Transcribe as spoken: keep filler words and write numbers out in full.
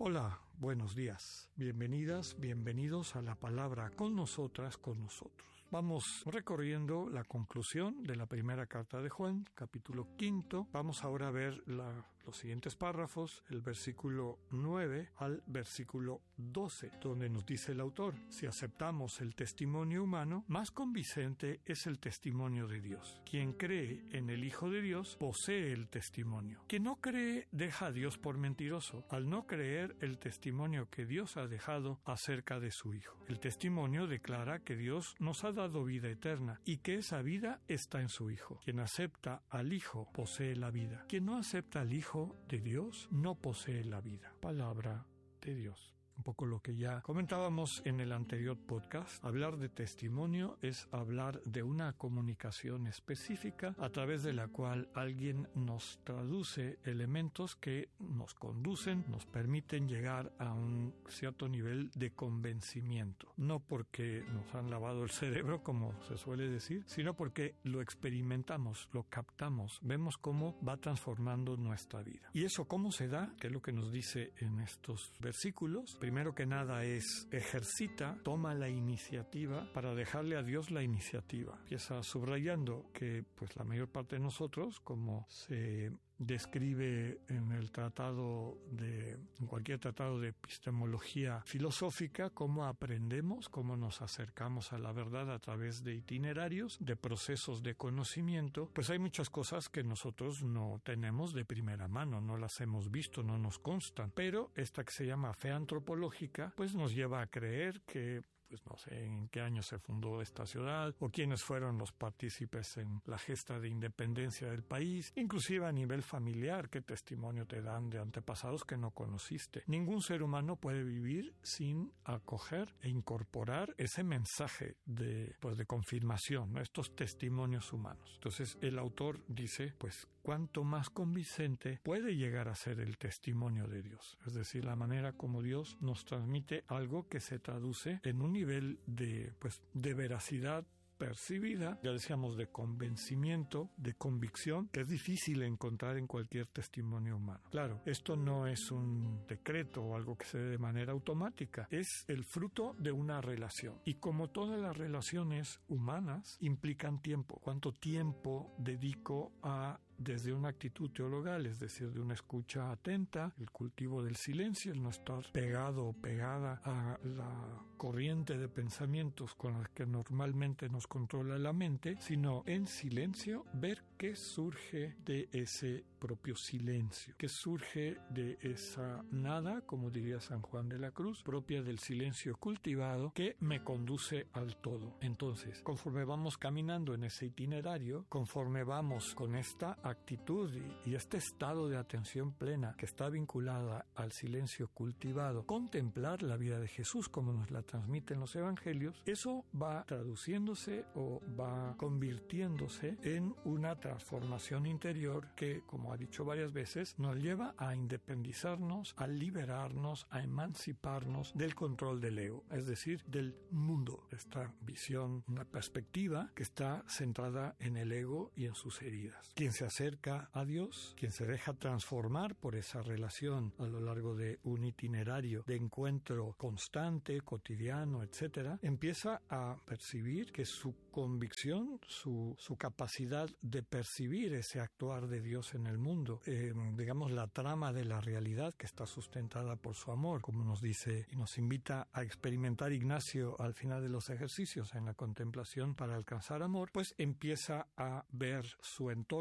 Hola, buenos días. Bienvenidas, bienvenidos a la palabra con nosotras, con nosotros. Vamos recorriendo la conclusión de la primera carta de Juan, capítulo quinto. Vamos ahora a ver la, los siguientes párrafos, el versículo nueve al versículo doce, donde nos dice el autor: si aceptamos el testimonio humano, más convincente es el testimonio de Dios. Quien cree en el Hijo de Dios posee el testimonio. Quien no cree deja a Dios por mentiroso, al no creer el testimonio que Dios ha dejado acerca de su Hijo. El testimonio declara que Dios nos ha dado vida eterna y que esa vida está en su Hijo. Quien acepta al Hijo posee la vida. Quien no acepta al Hijo de Dios no posee la vida. Palabra de Dios. Un poco lo que ya comentábamos en el anterior podcast. Hablar de testimonio es hablar de una comunicación específica a través de la cual alguien nos traduce elementos que nos conducen, nos permiten llegar a un cierto nivel de convencimiento. No porque nos han lavado el cerebro, como se suele decir, sino porque lo experimentamos, lo captamos, vemos cómo va transformando nuestra vida. ¿Y eso cómo se da? Que es lo que nos dice en estos versículos. Primero que nada es ejercita, toma la iniciativa para dejarle a Dios la iniciativa. Empieza subrayando que pues la mayor parte de nosotros, como se describe en el tratado de, en cualquier tratado de epistemología filosófica, cómo aprendemos, cómo nos acercamos a la verdad a través de itinerarios, de procesos de conocimiento. Pues hay muchas cosas que nosotros no tenemos de primera mano, no las hemos visto, no nos constan. Pero esta que se llama fe antropológica, pues nos lleva a creer que pues no sé en qué año se fundó esta ciudad o quiénes fueron los partícipes en la gesta de independencia del país, inclusive a nivel familiar, qué testimonio te dan de antepasados que no conociste. Ningún ser humano puede vivir sin acoger e incorporar ese mensaje de, pues de confirmación, ¿no? Estos testimonios humanos. Entonces el autor dice, pues cuánto más convincente puede llegar a ser el testimonio de Dios, es decir, la manera como Dios nos transmite algo que se traduce en un nivel de, pues, de veracidad percibida, ya decíamos, de convencimiento, de convicción, que es difícil encontrar en cualquier testimonio humano. Claro, esto no es un decreto o algo que se dé de manera automática, es el fruto de una relación. Y como todas las relaciones humanas, implican tiempo. ¿Cuánto tiempo dedico a desde una actitud teologal, es decir, de una escucha atenta, el cultivo del silencio, el no estar pegado o pegada a la corriente de pensamientos con las que normalmente nos controla la mente, sino en silencio ver qué surge de ese propio silencio, qué surge de esa nada, como diría San Juan de la Cruz, propia del silencio cultivado, que me conduce al todo. Entonces, conforme vamos caminando en ese itinerario, conforme vamos con esta actitud y, y este estado de atención plena que está vinculada al silencio cultivado, contemplar la vida de Jesús como nos la transmiten los evangelios, eso va traduciéndose o va convirtiéndose en una transformación interior que, como ha dicho varias veces, nos lleva a independizarnos, a liberarnos, a emanciparnos del control del ego, es decir, del mundo. Esta visión, una perspectiva que está centrada en el ego y en sus heridas. Quien se acerca a Dios, quien se deja transformar por esa relación a lo largo de un itinerario de encuentro constante, cotidiano, etcétera, empieza a percibir que su convicción, su, su capacidad de percibir ese actuar de Dios en el mundo, eh, digamos la trama de la realidad que está sustentada por su amor, como nos dice y nos invita a experimentar Ignacio al final de los ejercicios en la contemplación para alcanzar amor, pues empieza a ver su entorno